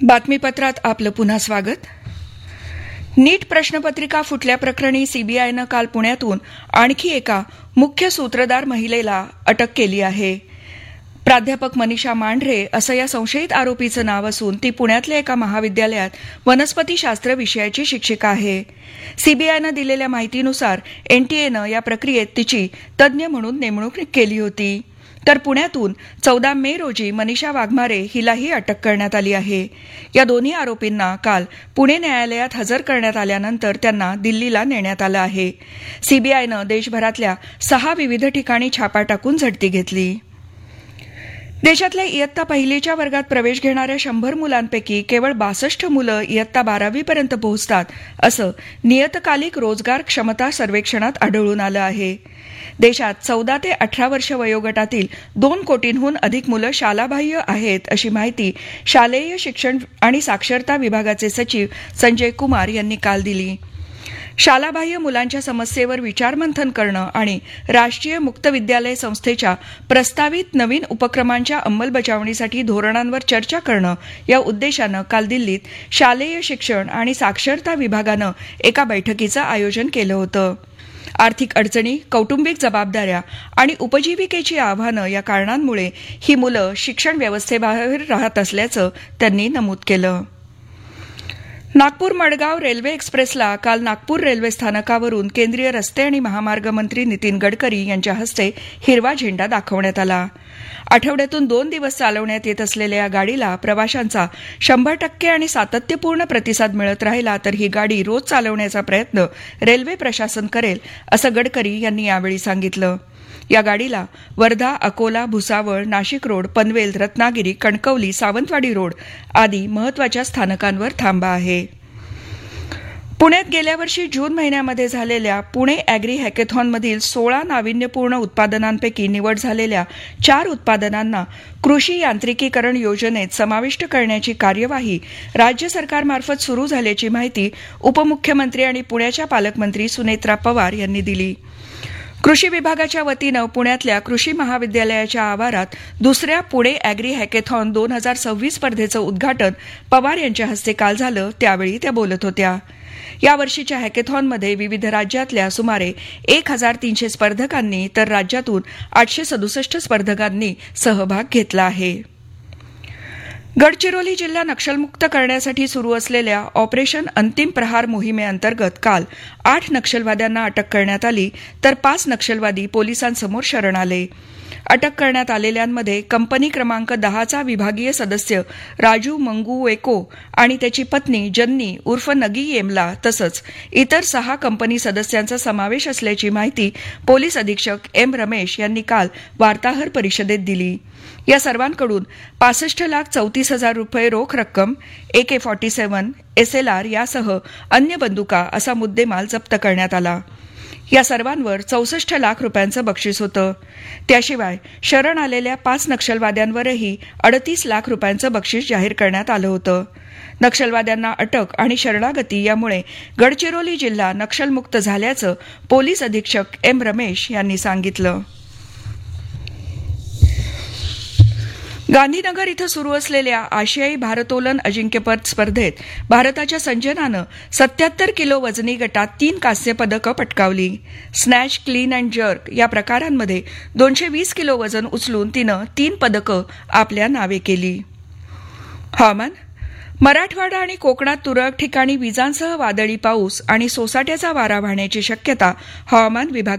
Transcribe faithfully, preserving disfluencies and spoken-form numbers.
बातमीपत्रात आपलं पुन्हा स्वागत. नीट प्रश्नपत्रिका फुटल्याप्रकरणी सीबीआयनं काल पुण्यातून आणखी एका मुख्य सूत्रधार महिलेला अटक केली आहे. प्राध्यापक मनीषा मांढरे असं या संशयित आरोपीचं नाव असून ती पुण्यातल्या एका महाविद्यालयात वनस्पतीशास्त्र विषयाची शिक्षिका आहे. सीबीआयनं दिलेल्या माहितीनुसार एनटीएनं या प्रक्रियेत तिची तज्ज्ञ म्हणून नेमणूक केली होती. तर पुण्यातून चौदा मे रोजी मनीषा वाघमारे हिलाही अटक करण्यात आली आहे. या दोन्ही आरोपींना काल पुणे न्यायालयात हजर करण्यात आल्यानंतर त्यांना दिल्लीला नेण्यात आलं आहे. सीबीआयनं देशभरातल्या सहा विविध ठिकाणी छापा टाकून झडती घेतली. देशातल्या इयत्ता पहिलीच्या वर्गात प्रवेश घेणाऱ्या शंभर मुलांपैकी केवळ बासष्ट मुलं इयत्ता बारावीपर्यंत पोहोचतात असं नियतकालिक रोजगार क्षमता सर्वेक्षणात आढळून आलं आहे. देशात चौदा ते अठरा वर्ष वयोगटातील दोन कोटींहून अधिक मुलं शालाबाह्य आहेत अशी माहिती शालेय शिक्षण आणि साक्षरता विभागाचे सचिव संजय कुमार यांनी काल दिली. शालाबाह्य मुलांच्या समस्येवर विचारमंथन करणं आणि राष्ट्रीय मुक्त विद्यालय संस्थेच्या प्रस्तावित नवीन उपक्रमांच्या अंमलबजावणीसाठी धोरणांवर चर्चा करणं या उद्देशानं काल दिल्लीत शालेय शिक्षण आणि साक्षरता विभागानं एका बैठकीचं आयोजन केलं होतं. आर्थिक अडचणी, कौटुंबिक जबाबदाऱ्या आणि उपजीविकेची आव्हानं या कारणांमुळे ही मुलं शिक्षण व्यवस्थेबाहेर राहत असल्याचं त्यांनी नमूद केलं. नागपूर मडगाव रेल्वे एक्सप्रेसला काल नागपूर रेल्वे स्थानकावरून केंद्रीय रस्ते आणि महामार्ग मंत्री नितीन गडकरी यांच्या हस्ते हिरवा झेंडा दाखवण्यात आला. आठवड्यातून दोन दिवस चालवण्यात येत असलेल्या या गाडीला प्रवाशांचा शंभर टक्के आणि सातत्यपूर्ण प्रतिसाद मिळत राहिला तर ही गाडी रोज चालवण्याचा प्रयत्न रेल्वे प्रशासन करेल असं गडकरी यांनी यावेळी सांगितलं. या गाडीला वर्धा, अकोला, भुसावळ, नाशिक रोड, पनवेल, रत्नागिरी, कणकवली, सावंतवाडी रोड आदी महत्वाच्या स्थानकांवर थांबा आहे. पुण्यात गेल्या वर्षी जून महिन्यामध्ये झालेल्या पुणे अॅग्री हॅकेथॉनमधील सोळा नाविन्यपूर्ण उत्पादनांपैकी निवड झालेल्या चार उत्पादनांना कृषी यांत्रिकीकरण योजनेत समाविष्ट करण्याची कार्यवाही राज्य सरकारमार्फत सुरू झाल्याची माहिती उपमुख्यमंत्री आणि पुण्याच्या पालकमंत्री सुनेत्रा पवार यांनी दिली. कृषी विभागाच्या वतीनं पुण्यातल्या कृषी महाविद्यालयाच्या आवारात दुसऱ्या पुणे अॅग्री हॅकेथॉन दोन हजार सव्वीस स्पर्धेचं उद्घाटन पवार यांच्या हस्ते काल झालं त्यावेळी त्या बोलत होत्या. यावर्षीच्या हॅकेथॉनमध्ये विविध राज्यातल्या सुमारे एक हजार तीनशे स्पर्धकांनी तर राज्यातून आठशे सदुसष्ट स्पर्धकांनी सहभाग घेतला आहे. गडचिरोली जिल्हा नक्षलमुक्त करण्यासाठी सुरू असलेल्या ऑपरेशन अंतिम प्रहार मोहिमेअंतर्गत काल आठ नक्षलवाद्यांना अटक करण्यात आली तर पाच नक्षलवादी पोलिसांसमोर शरण आले. अटक करण्यात आलेल्यांमध्ये कंपनी क्रमांक दहाचा विभागीय सदस्य राजू मंगू वेको आणि त्याची पत्नी जन्नी उर्फ नगी येमला तसंच इतर सहा कंपनी सदस्यांचा समावेश असल्याची माहिती पोलीस अधीक्षक एम रमेश यांनी काल वार्ताहर परिषदेत दिली. या सर्वांकडून पासष्ट लाख चौतीस हजार रुपये रोख रक्कम, एके फॉर्टी सेव्हन, एसएलआर यासह अन्य बंदुका असा मुद्देमाल जप्त करण्यात आला. या सर्वांवर चौसष्ट लाख रुपयांचं बक्षीस होतं. त्याशिवाय शरण आलेल्या पाच नक्षलवाद्यांवरही अडतीस लाख रुपयांचं बक्षीस जाहीर करण्यात आलं होतं. नक्षलवाद्यांना अटक आणि शरणागती यामुळे गडचिरोली जिल्हा नक्षलमुक्त झाल्याचं पोलीस अधीक्षक एम रमेश यांनी सांगितलं. गांधीनगर इथं सुरू असलेल्या आशियाई भारोत्तोलन अजिंक्यपद स्पर्धेत भारताच्या संजनानं सत्याहत्तर किलो वजनी गटात तीन कांस्य पदकं पटकावली. स्नॅच, क्लीन अँड जर्क या प्रकारांमध्ये दोनशे वीस किलो वजन उचलून तिनं तीन पदकं आपल्या नावे केली. हवामान. मराठवाडा आणि कोकणात तुरळक ठिकाणी विजांसह वादळी पाऊस आणि सोसाट्याचा वारा वाहण्याची शक्यता हवामान विभाग